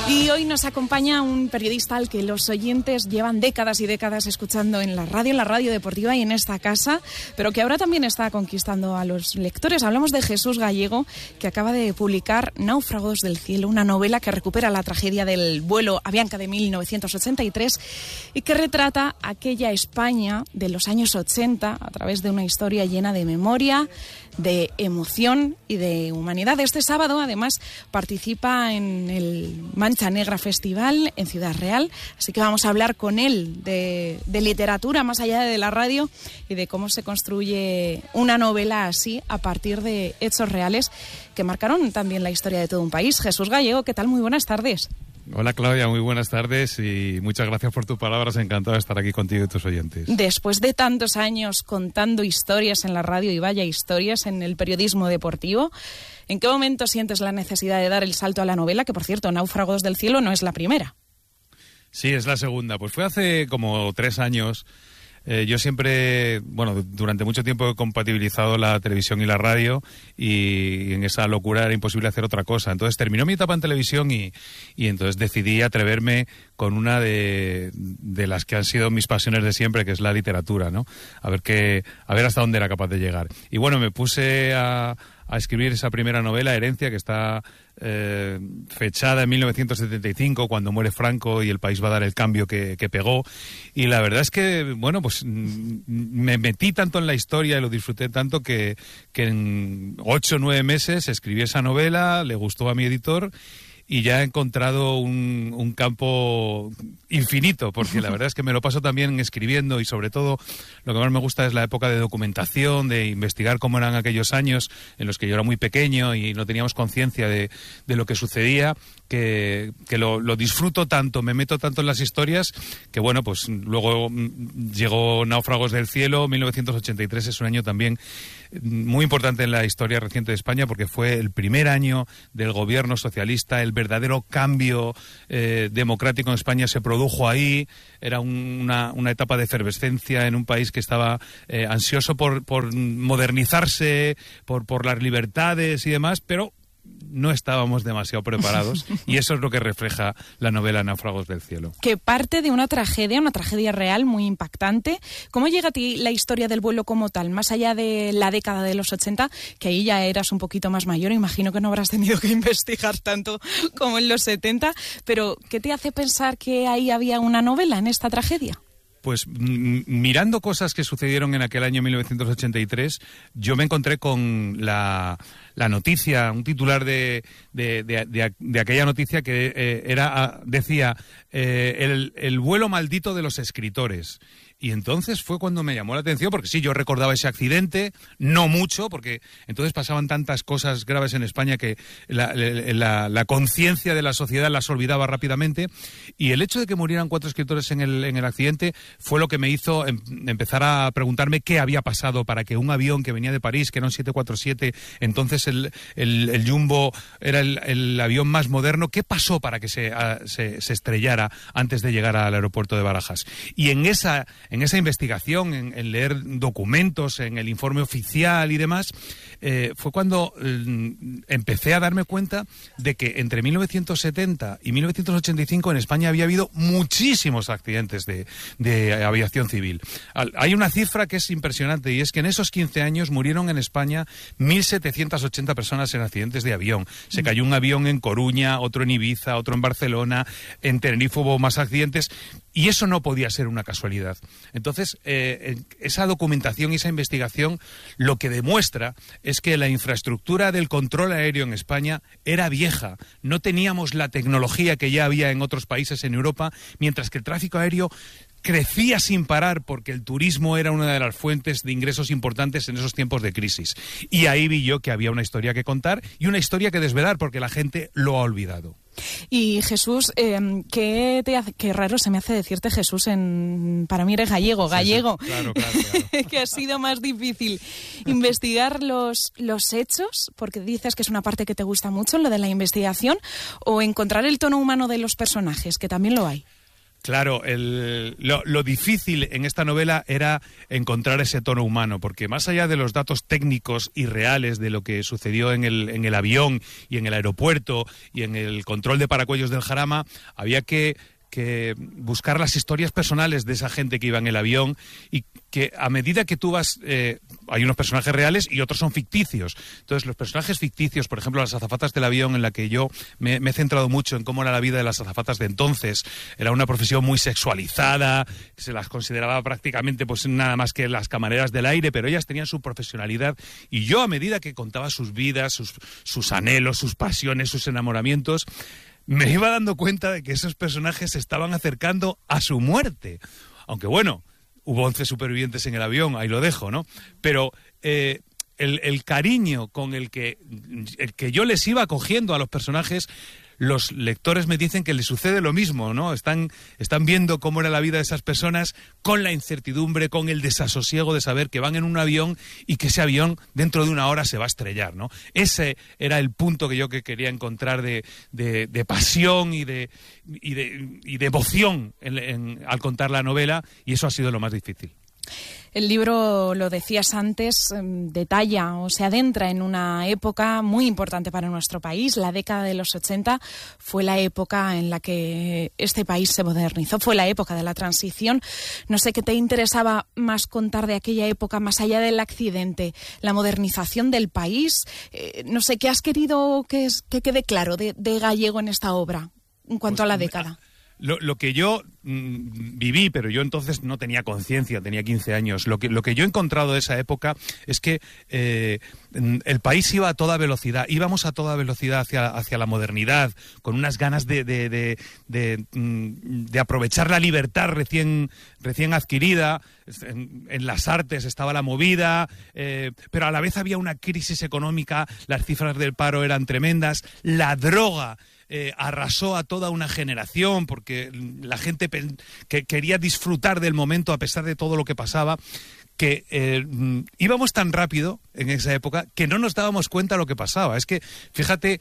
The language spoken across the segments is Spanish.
Y hoy nos acompaña un periodista al que los oyentes llevan décadas y décadas escuchando en la radio deportiva y en esta casa, pero que ahora también está conquistando a los lectores. Hablamos de Jesús Gallego, que acaba de publicar Náufragos del cielo, una novela que recupera la tragedia del vuelo Avianca de 1983 y que retrata aquella España de los años 80 a través de una historia llena de memoria, de emoción y de humanidad. Este sábado, además, participa en el Mancha Negra Festival en Ciudad Real, así que vamos a hablar con él de literatura más allá de la radio y de cómo se construye una novela así a partir de hechos reales que marcaron también la historia de todo un país. Jesús Gallego, ¿qué tal? Muy buenas tardes. Hola Claudia, muy buenas tardes y muchas gracias por tus palabras, encantado de estar aquí contigo y tus oyentes. Después de tantos años contando historias en la radio y vaya historias en el periodismo deportivo, ¿en qué momento sientes la necesidad de dar el salto a la novela? Que por cierto, Náufragos del cielo no es la primera. Sí, es la segunda, pues fue hace como 3 años. Yo siempre, durante mucho tiempo he compatibilizado la televisión y la radio y en esa locura era imposible hacer otra cosa. Entonces terminó mi etapa en televisión y entonces decidí atreverme con una de las que han sido mis pasiones de siempre, que es la literatura, ¿no? A ver hasta dónde era capaz de llegar. Y bueno, me puse a escribir esa primera novela, Herencia, que está fechada en 1975, cuando muere Franco y el país va a dar el cambio que pegó. Y la verdad es que, me metí tanto en la historia y lo disfruté tanto que en 8 o 9 meses escribí esa novela, le gustó a mi editor y ya he encontrado un campo infinito, porque la verdad es que me lo paso también escribiendo y sobre todo lo que más me gusta es la época de documentación, de investigar cómo eran aquellos años en los que yo era muy pequeño y no teníamos conciencia de lo que sucedía, que lo disfruto tanto, me meto tanto en las historias, que luego llegó Náufragos del cielo, 1983 es un año también muy importante en la historia reciente de España porque fue el primer año del gobierno socialista, el verdadero cambio democrático en España se produjo ahí, era una etapa de efervescencia en un país que estaba ansioso por modernizarse, por las libertades y demás, pero no estábamos demasiado preparados y eso es lo que refleja la novela Náufragos del cielo. Que parte de una tragedia real muy impactante. ¿Cómo llega a ti la historia del vuelo como tal? Más allá de la década de los 80, que ahí ya eras un poquito más mayor, imagino que no habrás tenido que investigar tanto como en los 70, pero ¿qué te hace pensar que ahí había una novela en esta tragedia? Pues mirando cosas que sucedieron en aquel año 1983, yo me encontré con la noticia, un titular de aquella noticia que decía el vuelo maldito de los escritores. Y entonces fue cuando me llamó la atención, porque sí, yo recordaba ese accidente, no mucho, porque entonces pasaban tantas cosas graves en España que la conciencia de la sociedad las olvidaba rápidamente. Y el hecho de que murieran 4 escritores en el accidente fue lo que me hizo empezar a preguntarme qué había pasado para que un avión que venía de París, que era un 747, entonces el Jumbo era el avión más moderno, ¿qué pasó para que se estrellara antes de llegar al aeropuerto de Barajas? Y en esa investigación, en leer documentos, en el informe oficial y demás, fue cuando empecé a darme cuenta de que entre 1970 y 1985 en España había habido muchísimos accidentes de aviación civil. Hay una cifra que es impresionante y es que en esos 15 años murieron en España 1.780 personas en accidentes de avión. Se cayó un avión en Coruña, otro en Ibiza, otro en Barcelona, en Tenerife hubo más accidentes y eso no podía ser una casualidad. Entonces, esa documentación y esa investigación lo que demuestra es que la infraestructura del control aéreo en España era vieja. No teníamos la tecnología que ya había en otros países en Europa, mientras que el tráfico aéreo crecía sin parar porque el turismo era una de las fuentes de ingresos importantes en esos tiempos de crisis. Y ahí vi yo que había una historia que contar y una historia que desvelar porque la gente lo ha olvidado. Y Jesús, qué raro se me hace decirte Jesús, para mí eres gallego. Sí, claro. Que ha sido más difícil investigar los hechos, porque dices que es una parte que te gusta mucho, lo de la investigación, o encontrar el tono humano de los personajes, que también lo hay. Claro, lo difícil en esta novela era encontrar ese tono humano, porque más allá de los datos técnicos y reales de lo que sucedió en el avión y en el aeropuerto y en el control de paracuellos del Jarama, había que buscar las historias personales de esa gente que iba en el avión, y que a medida que tú vas, hay unos personajes reales y otros son ficticios. Entonces, los personajes ficticios, por ejemplo, las azafatas del avión, en la que yo me he centrado mucho en cómo era la vida de las azafatas de entonces. Era una profesión muy sexualizada, se las consideraba prácticamente pues nada más que las camareras del aire, pero ellas tenían su profesionalidad, y yo, a medida que contaba sus vidas, sus anhelos, sus pasiones, sus enamoramientos, me iba dando cuenta de que esos personajes se estaban acercando a su muerte. Aunque bueno, hubo 11 supervivientes en el avión, ahí lo dejo, ¿no? Pero el cariño con el que yo les iba cogiendo a los personajes, los lectores me dicen que les sucede lo mismo, ¿no? Están viendo cómo era la vida de esas personas, con la incertidumbre, con el desasosiego de saber que van en un avión y que ese avión dentro de una hora se va a estrellar, ¿no? Ese era el punto que yo quería encontrar de pasión y de devoción al contar la novela, y eso ha sido lo más difícil. El libro, lo decías antes, detalla o se adentra en una época muy importante para nuestro país. La década de los 80 fue la época en la que este país se modernizó, fue la época de la transición. No sé qué te interesaba más contar de aquella época, más allá del accidente, la modernización del país. No sé, ¿qué has querido que quede claro de Gallego en esta obra en cuanto a la década? Lo que yo viví, pero yo entonces no tenía conciencia, tenía 15 años. Lo que yo he encontrado de esa época es que el país iba a toda velocidad, íbamos a toda velocidad hacia la modernidad, con unas ganas de aprovechar la libertad recién adquirida. En las artes estaba la movida, pero a la vez había una crisis económica, las cifras del paro eran tremendas, la droga arrasó a toda una generación, porque la gente que quería disfrutar del momento a pesar de todo lo que pasaba, que íbamos tan rápido en esa época que no nos dábamos cuenta de lo que pasaba. Es que, fíjate,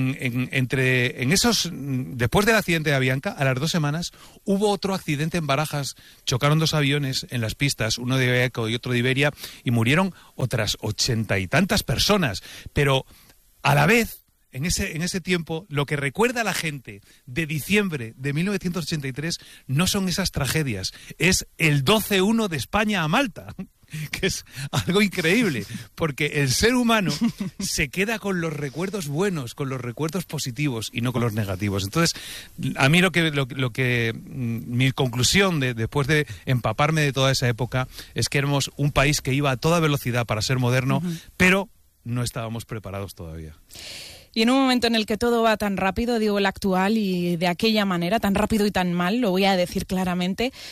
después del accidente de Avianca, a las 2 semanas, hubo otro accidente en Barajas. Chocaron 2 aviones en las pistas, uno de Ibeco y otro de Iberia, y murieron otras 80 y tantas personas. Pero, a la vez, en ese tiempo, lo que recuerda a la gente de diciembre de 1983 no son esas tragedias, es el 12-1 de España a Malta, que es algo increíble, porque el ser humano se queda con los recuerdos buenos, con los recuerdos positivos y no con los negativos. Entonces, a mí mi conclusión después de empaparme de toda esa época es que éramos un país que iba a toda velocidad para ser moderno, pero no estábamos preparados todavía. Y en un momento en el que todo va tan rápido, digo el actual, y de aquella manera, tan rápido y tan mal, lo voy a decir claramente,